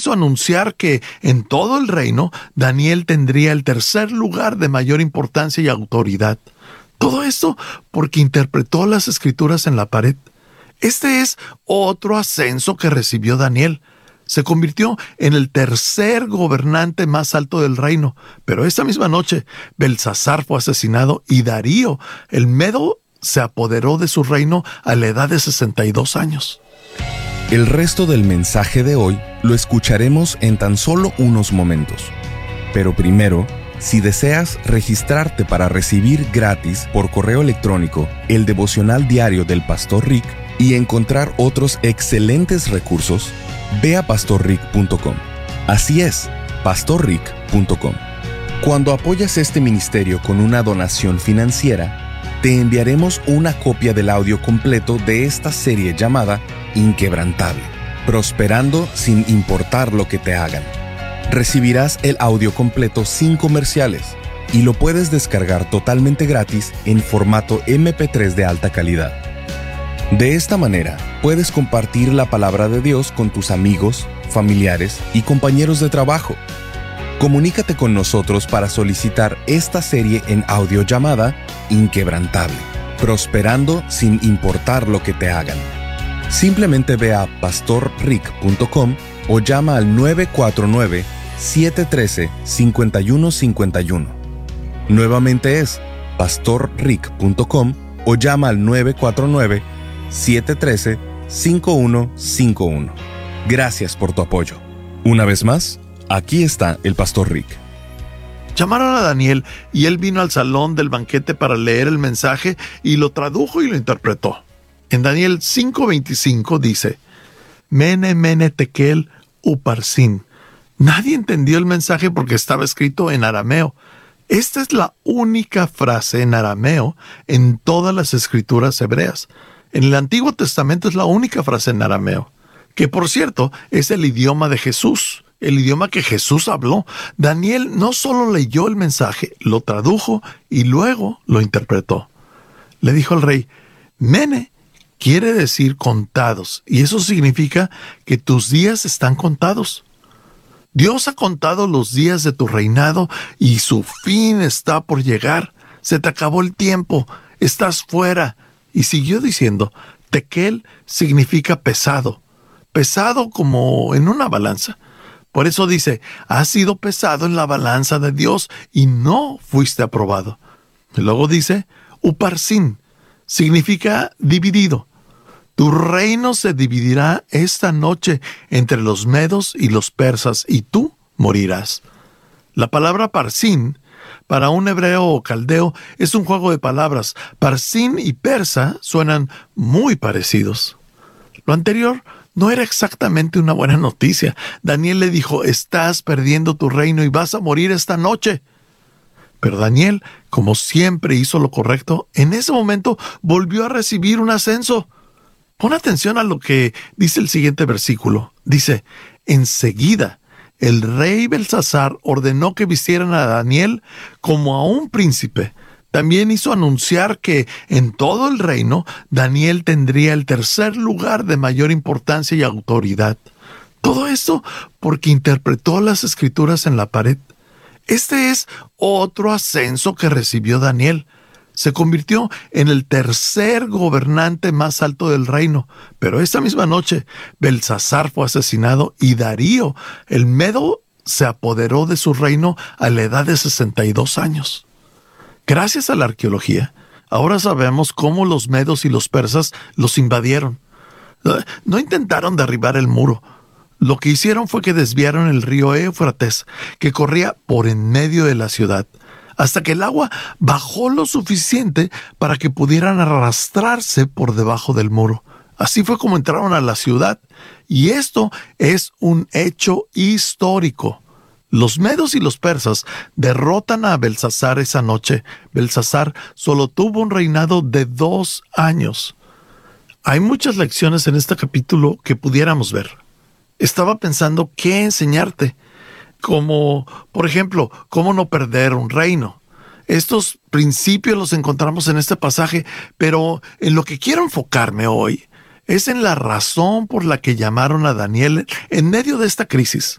hizo anunciar que en todo el reino Daniel tendría el tercer lugar de mayor importancia y autoridad. Todo esto porque interpretó las escrituras en la pared. Este es otro ascenso que recibió Daniel. Se convirtió en el tercer gobernante más alto del reino, pero esa misma noche Belsasar fue asesinado y Darío, el Medo, se apoderó de su reino a la edad de 62 años. El resto del mensaje de hoy lo escucharemos en tan solo unos momentos. Pero primero, si deseas registrarte para recibir gratis por correo electrónico el devocional diario del Pastor Rick y encontrar otros excelentes recursos, ve a pastorrick.com. Así es, pastorrick.com. Cuando apoyas este ministerio con una donación financiera, te enviaremos una copia del audio completo de esta serie llamada Inquebrantable, prosperando sin importar lo que te hagan. Recibirás el audio completo sin comerciales y lo puedes descargar totalmente gratis en formato MP3 de alta calidad. De esta manera, puedes compartir la palabra de Dios con tus amigos, familiares y compañeros de trabajo. Comunícate con nosotros para solicitar esta serie en audio llamada Inquebrantable, prosperando sin importar lo que te hagan. Simplemente ve a pastorrick.com o llama al 949-713-5151. Nuevamente es pastorrick.com o llama al 949-713-5151. Gracias por tu apoyo. Una vez más, aquí está el Pastor Rick. Llamaron a Daniel y él vino al salón del banquete para leer el mensaje y lo tradujo y lo interpretó. En Daniel 5:25 dice: Mene, mene, tekel, uparsin. Nadie entendió el mensaje porque estaba escrito en arameo. Esta es la única frase en arameo en todas las escrituras hebreas. En el Antiguo Testamento es la única frase en arameo, que por cierto es el idioma de Jesús, el idioma que Jesús habló. Daniel no solo leyó el mensaje, lo tradujo y luego lo interpretó. Le dijo al rey: Mene quiere decir contados, y eso significa que tus días están contados. Dios ha contado los días de tu reinado y su fin está por llegar. Se te acabó el tiempo, estás fuera. Y siguió diciendo: tekel significa pesado, pesado como en una balanza. Por eso dice: has sido pesado en la balanza de Dios y no fuiste aprobado. Y luego dice: uparsin significa dividido. Tu reino se dividirá esta noche entre los medos y los persas, y tú morirás. La palabra parsin, para un hebreo o caldeo, es un juego de palabras. Parsin y persa suenan muy parecidos. Lo anterior no era exactamente una buena noticia. Daniel le dijo: estás perdiendo tu reino y vas a morir esta noche. Pero Daniel, como siempre hizo lo correcto, en ese momento volvió a recibir un ascenso. Pon atención a lo que dice el siguiente versículo. Dice: enseguida el rey Belsasar ordenó que vistieran a Daniel como a un príncipe. También hizo anunciar que en todo el reino Daniel tendría el tercer lugar de mayor importancia y autoridad. Todo esto porque interpretó las escrituras en la pared. Este es otro ascenso que recibió Daniel. Se convirtió en el tercer gobernante más alto del reino, pero esa misma noche Belsasar fue asesinado y Darío, el Medo, se apoderó de su reino a la edad de 62 años. Gracias a la arqueología, ahora sabemos cómo los medos y los persas los invadieron. No intentaron derribar el muro. Lo que hicieron fue que desviaron el río Éufrates, que corría por en medio de la ciudad, hasta que el agua bajó lo suficiente para que pudieran arrastrarse por debajo del muro. Así fue como entraron a la ciudad, y esto es un hecho histórico. Los medos y los persas derrotan a Belsasar esa noche. Belsasar solo tuvo un reinado de 2 años. Hay muchas lecciones en este capítulo que pudiéramos ver. Estaba pensando qué enseñarte. Como, por ejemplo, cómo no perder un reino. Estos principios los encontramos en este pasaje, pero en lo que quiero enfocarme hoy es en la razón por la que llamaron a Daniel en medio de esta crisis.